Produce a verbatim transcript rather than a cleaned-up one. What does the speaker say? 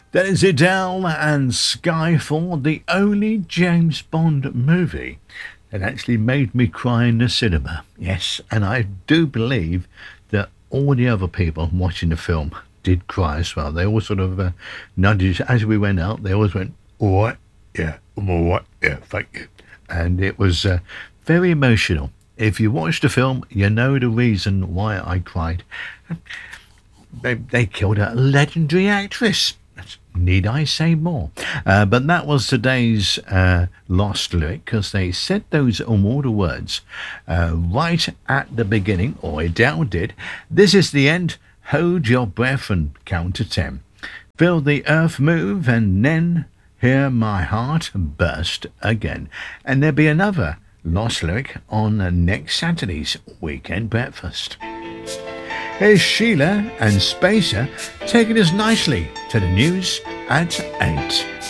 Dennis Adele and Skyfall, the only James Bond movie that actually made me cry in the cinema. Yes, and I do believe that all the other people watching the film did cry as well. They all sort of uh, nudged as we went out. They always went, all right, yeah, all right, yeah, thank you. And it was uh, very emotional. If you watch the film, you know the reason why I cried. They, they killed a legendary actress. Need I say more? Uh, but that was today's uh, lost lyric, because they said those immortal words uh, right at the beginning, or Adele did. This is the end. Hold your breath and count to ten. Feel the earth move and then hear my heart burst again. And there'll be another lost lyric on next Saturday's Weekend Breakfast. Here's Sheila and Spacer taking us nicely to the news at eight.